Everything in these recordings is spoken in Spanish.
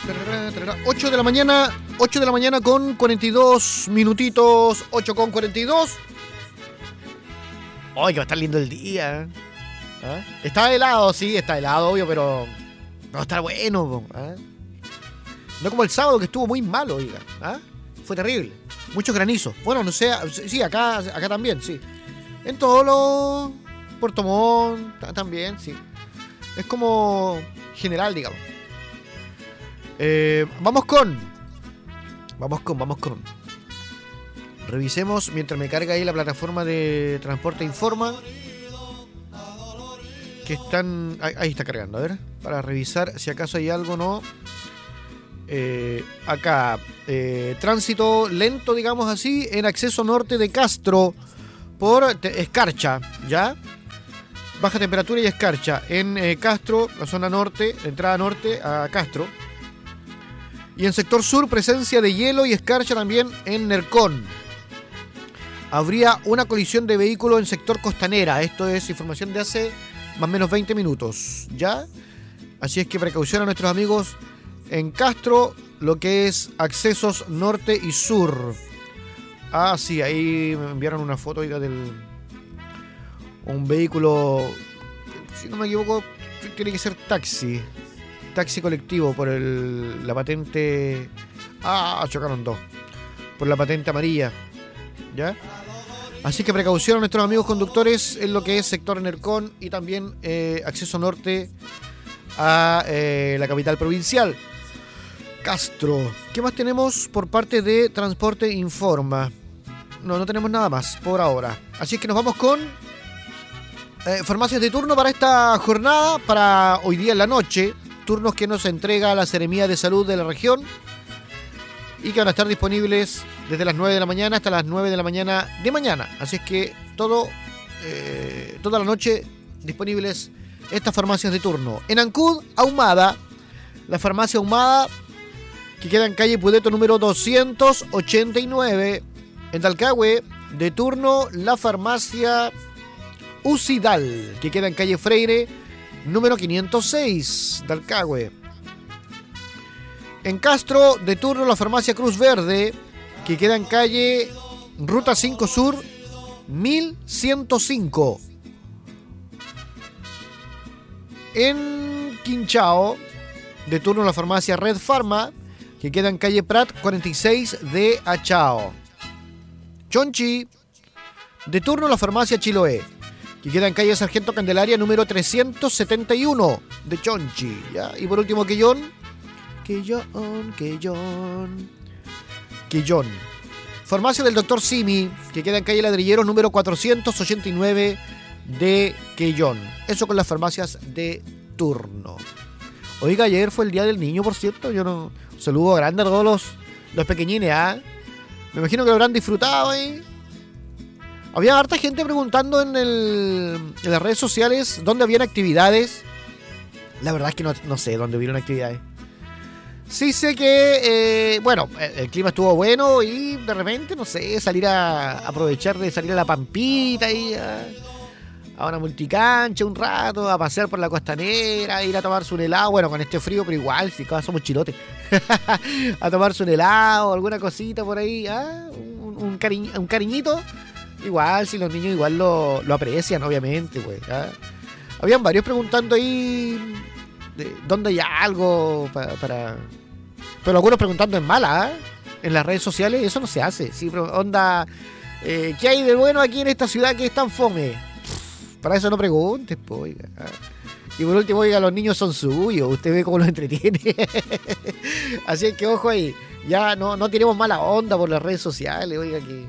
8 de la mañana, 8 de la mañana con 42 minutitos, 8 con 42. ¡Ay, que va a estar lindo el día! ¿Ah? Está helado, sí, está helado, obvio, pero va a estar bueno. ¿Ah? No como el sábado, que estuvo muy malo, oiga. ¿Ah? Fue terrible. Muchos granizos. Bueno, no sé, sí, acá también, sí. En todos los... Puerto Montt también, sí. Es como general, digamos. Vamos con. Revisemos mientras me carga ahí la plataforma de Transporte Informa. Que están. Ahí está cargando, a ver. Para revisar si acaso hay algo o no. Acá. Tránsito lento, digamos así, en acceso norte de Castro. Por escarcha, ¿ya? Baja temperatura y escarcha. En Castro, la zona norte, entrada norte a Castro. Y en sector sur, presencia de hielo y escarcha también en Nercón. Habría una colisión de vehículo en sector Costanera. Esto es información de hace más o menos 20 minutos, ¿ya? Así es que precaución a nuestros amigos en Castro, lo que es accesos norte y sur. Ah, sí, ahí me enviaron una foto del un vehículo, si no me equivoco, tiene que ser taxi colectivo por la patente. Chocaron dos por la patente amarilla, ¿ya? Así que precaución a nuestros amigos conductores en lo que es sector Nercón y también acceso norte a la capital provincial, Castro. ¿Qué más tenemos por parte de Transporte Informa? No tenemos nada más por ahora. Así es que nos vamos con farmacias de turno para esta jornada, para hoy día en la noche. Turnos que nos entrega la Seremía de Salud de la región y que van a estar disponibles desde las 9 de la mañana hasta las 9 de la mañana de mañana. Así es que toda la noche disponibles estas farmacias de turno. En Ancud, Ahumada, la farmacia Ahumada, que queda en calle Pudeto número 289. En Talcahué, de turno, la farmacia Ucidal, que queda en calle Freire número 506, Talcahué. En Castro, de turno, la farmacia Cruz Verde, que queda en calle Ruta 5 Sur 1105. En Quinchao, de turno, la farmacia Red Pharma, que queda en calle Prat 46 de Achao. Chonchi, de turno, la farmacia Chiloé, que queda en calle Sargento Candelaria número 371 de Chonchi, ¿ya? Y por último, Quellón, farmacia del Dr. Simi, que queda en calle Ladrilleros número 489 de Quellón. Eso con las farmacias de turno. Oiga, ayer fue el Día del Niño, por cierto. Un saludo grande a todos los pequeñines, ¿ah? Me imagino que lo habrán disfrutado ahí. Había harta gente preguntando en las redes sociales dónde habían actividades. La verdad es que no sé dónde hubieron actividades. Sí sé que, el clima estuvo bueno y de repente, no sé, salir a aprovechar de salir a la Pampita y a una multicancha un rato, a pasear por la Costanera, ir a tomarse un helado. Bueno, con este frío, pero igual, si cada somos chilotes. A tomarse un helado, alguna cosita por ahí, un cariñito. Igual, si los niños igual lo aprecian, obviamente, pues. Habían varios preguntando ahí de dónde hay algo para... Pero algunos preguntando en mala, en las redes sociales. Eso no se hace. Sí, onda, ¿qué hay de bueno aquí en esta ciudad que es tan fome? Para eso no preguntes, pues, oiga. Y por último, oiga, los niños son suyos. Usted ve cómo los entretiene. Así es que ojo ahí. Ya no tenemos mala onda por las redes sociales, oiga, que...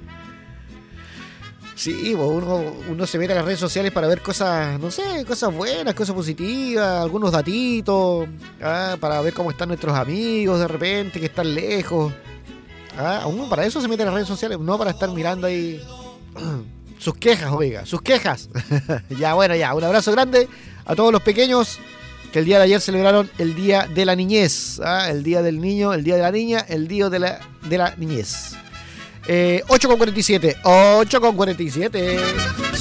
Sí, uno se mete a las redes sociales para ver cosas, no sé, cosas buenas, cosas positivas, algunos datitos, para ver cómo están nuestros amigos de repente, que están lejos. Uno para eso se mete a las redes sociales, no para estar mirando ahí sus quejas, oiga, sus quejas. Ya, un abrazo grande a todos los pequeños que el día de ayer celebraron el Día de la Niñez, el Día del Niño, el Día de la Niña, el Día de la Niñez. 8:47.